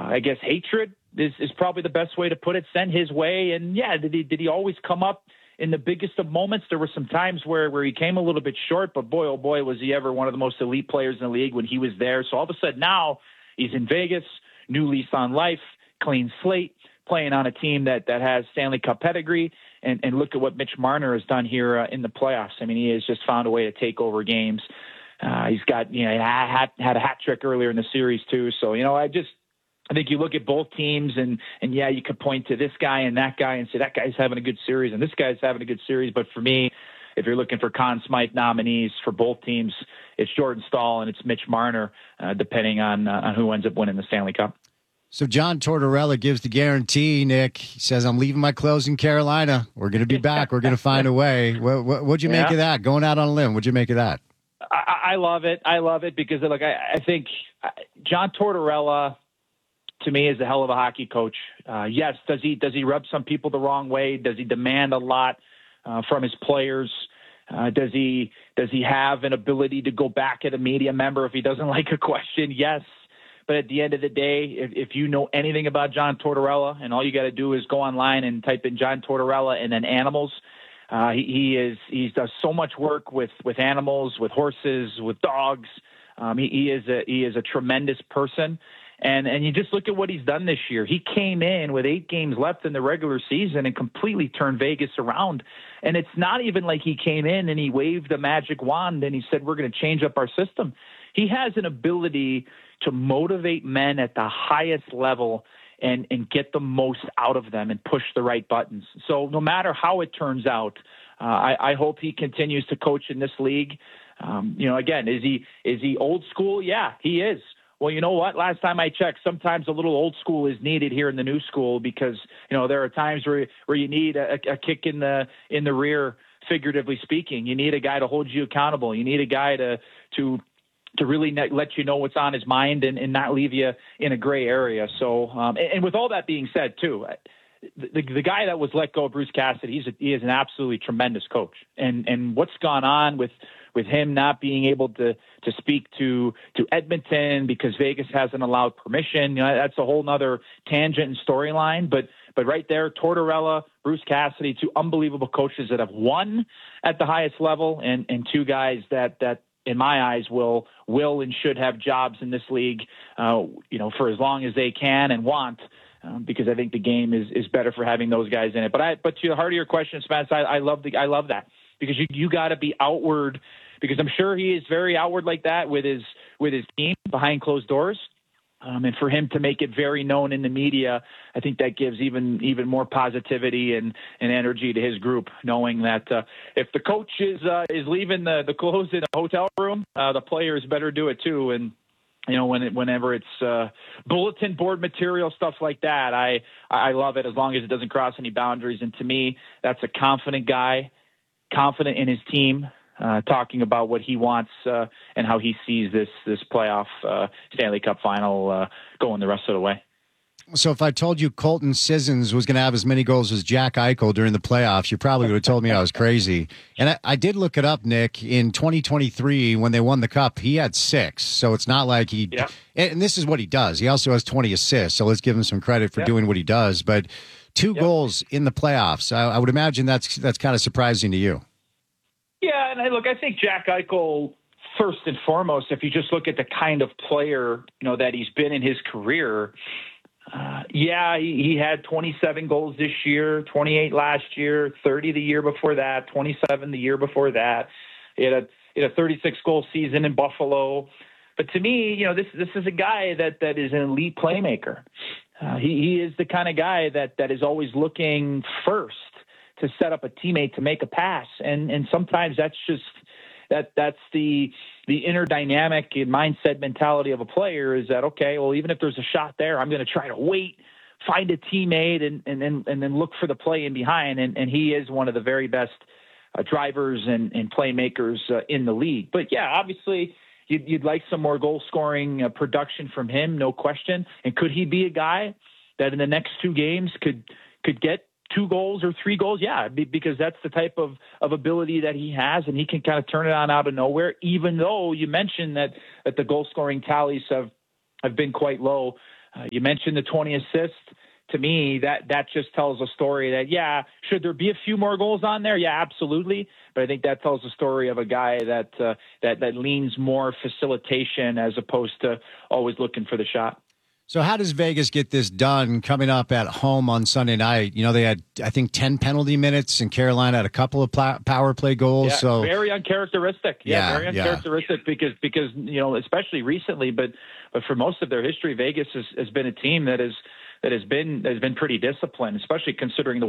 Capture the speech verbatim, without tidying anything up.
I guess, hatred is, is probably the best way to put it, sent his way. And yeah, did he, did he always come up in the biggest of moments? There were some times where, where he came a little bit short, but boy, oh boy, was he ever one of the most elite players in the league when he was there. So all of a sudden now he's in Vegas, new lease on life, clean slate, playing on a team that, that has Stanley Cup pedigree. And, and look at what Mitch Marner has done here uh, in the playoffs. I mean, he has just found a way to take over games. Uh, he's got, you know, had, had a hat trick earlier in the series too. So, you know, I just, I think you look at both teams and, and yeah, you could point to this guy and that guy and say that guy's having a good series and this guy's having a good series. But for me, if you're looking for Conn Smythe nominees for both teams, it's Jordan Staal and it's Mitch Marner, uh, depending on, uh, on who ends up winning the Stanley Cup. So John Tortorella gives the guarantee, Nick. He says, I'm leaving my clothes in Carolina. We're going to be back. We're going to find a way. What, what, what'd you yeah. make of that? Going out on a limb, what'd you make of that? I, I love it. I love it because, look, I, I think John Tortorella, to me, is a hell of a hockey coach. Uh, yes, does he does he rub some people the wrong way? Does he demand a lot uh, from his players? Uh, does he does he have an ability to go back at a media member if he doesn't like a question? Yes. But at the end of the day, if, if you know anything about John Tortorella, and all you got to do is go online and type in John Tortorella and then animals, uh, he, he is he does so much work with, with animals, with horses, with dogs. Um, he, he is a he is a tremendous person, and and you just look at what he's done this year. He came in with eight games left in the regular season and completely turned Vegas around. And it's not even like he came in and he waved a magic wand and he said we're going to change up our system. He has an ability to motivate men at the highest level and, and get the most out of them and push the right buttons. So no matter how it turns out, uh, I, I hope he continues to coach in this league. Um, you know, again, is he is he old school? Yeah, he is. Well, you know what? Last time I checked, sometimes a little old school is needed here in the new school because, you know, there are times where where you need a, a kick in the in the rear, figuratively speaking. You need a guy to hold you accountable. You need a guy to to to really let you know what's on his mind and, and not leave you in a gray area. So, um, and, and with all that being said, too, the, the guy that was let go, Bruce Cassidy, he's a, he is an absolutely tremendous coach. And and what's gone on with with him not being able to to speak to to Edmonton because Vegas hasn't allowed permission, you know, that's a whole nother tangent and storyline. But but right there, Tortorella, Bruce Cassidy, two unbelievable coaches that have won at the highest level, and and two guys that that. in my eyes, will will and should have jobs in this league, uh, you know, for as long as they can and want, um, because I think the game is, is better for having those guys in it. But I, but to the heart of your question, Spence, I, I love the I love that because you you got to be outward, because I'm sure he is very outward like that with his with his team behind closed doors. Um, and for him to make it very known in the media, I think that gives even even more positivity and, and energy to his group, knowing that uh, if the coach is uh, is leaving the, the clothes in a hotel room, uh, the players better do it too. And you know, when it, whenever it's uh, bulletin board material, stuff like that, I I love it as long as it doesn't cross any boundaries. And to me, that's a confident guy, confident in his team. Uh, talking about what he wants uh, and how he sees this this playoff uh, Stanley Cup final uh, going the rest of the way. So if I told you Colton Sissons was going to have as many goals as Jack Eichel during the playoffs, you probably would have told me I was crazy. And I, I did look it up, Nick. In twenty twenty-three, when they won the Cup, he had six. So it's not like he yeah. – and this is what he does. He also has twenty assists, so let's give him some credit for yeah. doing what he does. But two yeah. goals in the playoffs, I, I would imagine that's that's kind of surprising to you. Yeah, and I, look, I think Jack Eichel, first and foremost, if you just look at the kind of player, you know, that he's been in his career, uh, yeah, he, he had twenty-seven goals this year, twenty-eight last year, thirty the year before that, twenty-seven the year before that. He had a, he had a thirty-six goal season in Buffalo. But to me, you know, this this is a guy that, that is an elite playmaker. Uh, he, he is the kind of guy that, that is always looking first to set up a teammate to make a pass. And and sometimes that's just that that's the the inner dynamic and mindset mentality of a player is that, okay, well, even if there's a shot there, I'm going to try to wait, find a teammate and and then and then look for the play in behind. And, and he is one of the very best uh, drivers and, and playmakers uh, in the league. But yeah, obviously you'd, you'd like some more goal scoring uh, production from him, no question. And could he be a guy that in the next two games could could get two goals or three goals? Yeah, because that's the type of, of ability that he has, and he can kind of turn it on out of nowhere, even though you mentioned that, that the goal scoring tallies have, have been quite low Uh, you mentioned the twenty assists. To me, that that just tells a story that, yeah, should there be a few more goals on there? Yeah, absolutely. But I think that tells a story of a guy that uh, that that leans more facilitation as opposed to always looking for the shot. So how does Vegas get this done coming up at home on Sunday night? You know, they had, I think, ten penalty minutes, and Carolina had a couple of pl- power play goals. Yeah, so very uncharacteristic. Yeah, Yeah, very yeah. uncharacteristic because, because, you know, especially recently, but but for most of their history, Vegas has, has been a team that is that has been has been pretty disciplined, especially considering the